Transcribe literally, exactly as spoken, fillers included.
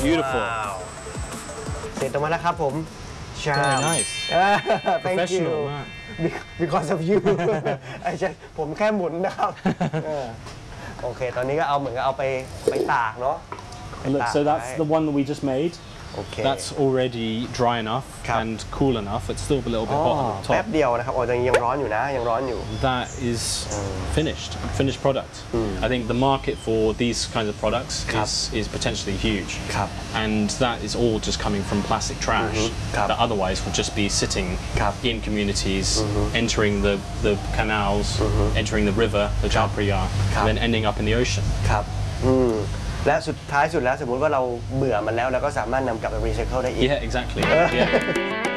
beautiful. Wow. เสร็จออกมาแล้วครับผม Very nice. Thank you Professional มาก because of you ไอ้ใช่ผมแค่หมุนนะครับโอเคตอนนี้ก็เอาเหมือนกับเอาไปไปตากเนาะ And look, so that's the one that we just made. Okay. That's already dry enough and cool enough. It's still a little bit hot on the แป๊บ top. เดียวนะครับอ๋อยังร้อนอยู่นะยังร้อนอยู่ That is finished, finished product. I think the market for these kinds of products is, is potentially huge. ครับ And that is all just coming from plastic trash that otherwise would just be sitting in communities, entering the, the canals, entering the river, the Chao Phraya, and then ending up in the ocean. ครับอืมและสุดท้ายสุดแล้วสมมุติว่าเราเบื่อมันแล้วเราก็สามารถนำกลับไปรีไซเคิลได้อีก Yeah, exactly. Yeah.